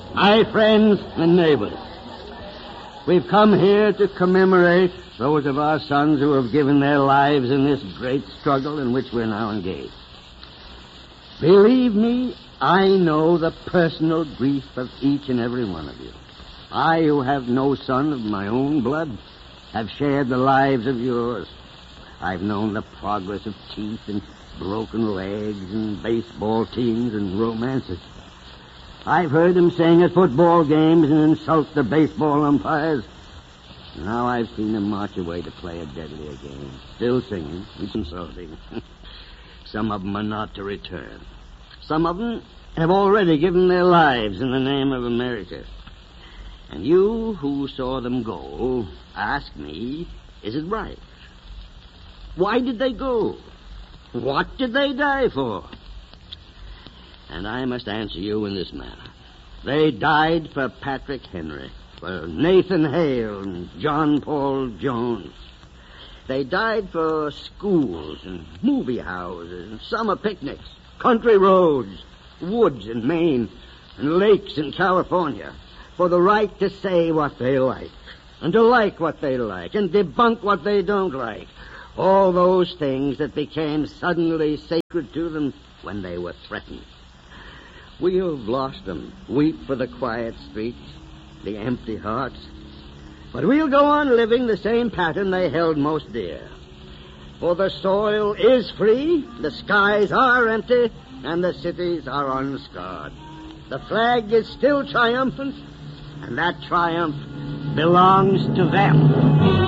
My friends and neighbors, we've come here to commemorate those of our sons who have given their lives in this great struggle in which we're now engaged. Believe me, I know the personal grief of each and every one of you. I, who have no son of my own blood, have shared the lives of yours. I've known the progress of teeth and broken legs and baseball teams and romances. I've heard them sing at football games and insult the baseball umpires. Now I've seen them march away to play a deadlier game, still singing and insulting. Some of them are not to return. Some of them have already given their lives in the name of America. And you who saw them go ask me, is it right? Why did they go? What did they die for? And I must answer you in this manner. They died for Patrick Henry, for Nathan Hale and John Paul Jones. They died for schools and movie houses and summer picnics, country roads, woods in Maine, and lakes in California, for the right to say what they like, and to like what they like, and debunk what they don't like. All those things that became suddenly sacred to them when they were threatened. We have lost them. Weep for the quiet streets, the empty hearts. But we'll go on living the same pattern they held most dear. For the soil is free, the skies are empty, and the cities are unscarred. The flag is still triumphant, and that triumph belongs to them.